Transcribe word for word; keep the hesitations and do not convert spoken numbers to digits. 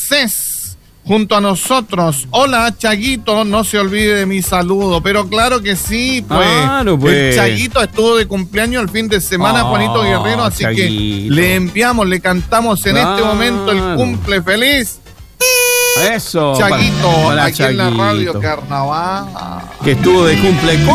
Garcés junto a nosotros. Hola, Chaguito, no se olvide de mi saludo. Pero claro que sí, pues. Claro, pues. El Chaguito estuvo de cumpleaños el fin de semana, Oh, Juanito Guerrero, así Chaguito. que le enviamos, le cantamos en Claro. este momento el cumple feliz. Eso. Chaguito, para- para aquí en la Chaguito, radio Carnaval. que estuvo de cumple con